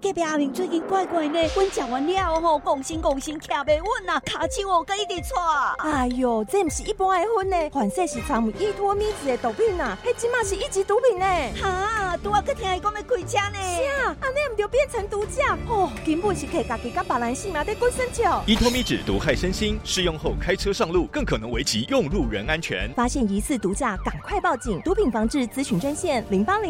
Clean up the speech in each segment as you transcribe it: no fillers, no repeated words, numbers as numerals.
隔壁阿明最近怪怪呢，阮食完了吼，讲心徛袂稳啊，骹手哦，佮一直喘。 哎呦，这不是一般的薰呢，反正是掺有依托咪子的毒品啊，迄即马是一级毒品呢。 哈，拄啊，佮听伊讲要开车呢。 是啊，安尼唔就变成毒驾哦，根本是摕家己甲别人性命在滚生笑。 依托咪酯毒害身心，适用后开车上路更可能危及用路人安全。 发现疑似毒驾，赶快报警！毒品防治咨询专线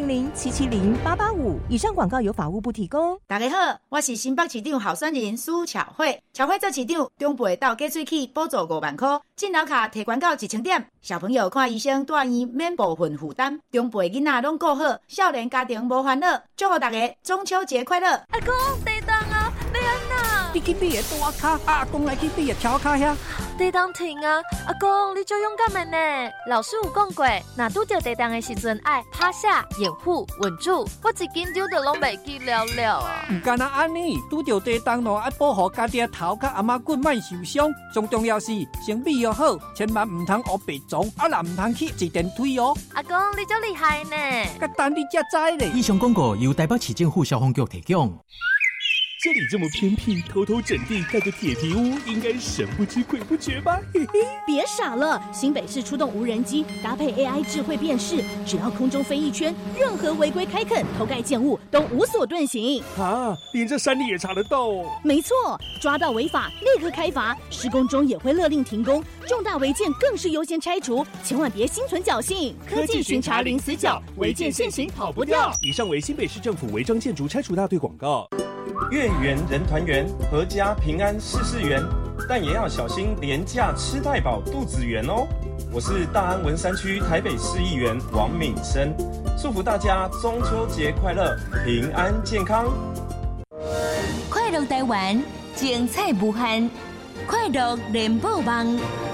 0800770885。以上广告由法务部提供。 大家好，我是新北市长候选人苏巧慧。巧慧做市长，中部到加水器补助5万块，进老卡提悬到1000点。小朋友看医生住院免部分负担，中部囡仔拢顾好，少年家庭无烦恼。祝福大家中秋节快乐！ 阿公，地当啊，要安那？ 你去比个大卡，阿公来去比个超卡遐。 地当停啊！阿公，你就勇敢的呢。老师有讲过，若拄着地当的时阵，爱趴下、掩护、稳住。我一紧张就拢袂记了啊！ 唔干那安尼，拄着地当咯，爱保护家己的头甲阿妈骨莫受伤。最重要是先美又好，千万唔通学白撞，啊啦唔通去坐电梯哦。 阿公，你真厉害呢！ 甲等你才知咧。 以上广告由台北市政府消防局提供。 这里这么偏僻，偷偷整地盖个铁皮屋，应该神不知鬼不觉吧？嘿嘿， 别傻了，新北市出动无人机，搭配 AI 智慧辨识，只要空中飞一圈，任何违规开垦、偷盖建物都无所遁形。 啊，连这山里也查得到哦。 没错，抓到违法立刻开罚，施工中也会勒令停工，重大违建更是优先拆除，千万别心存侥幸。科技巡查零死角，违建现行跑不掉。 以上为新北市政府违章建筑拆除大队广告。 月圆人团圆，阖家平安事事圆，但也要小心廉价吃太饱肚子圆哦。我是大安文山区台北市议员王敏生，祝福大家中秋节快乐，平安健康。 快乐台湾，精彩无限，快乐联播网。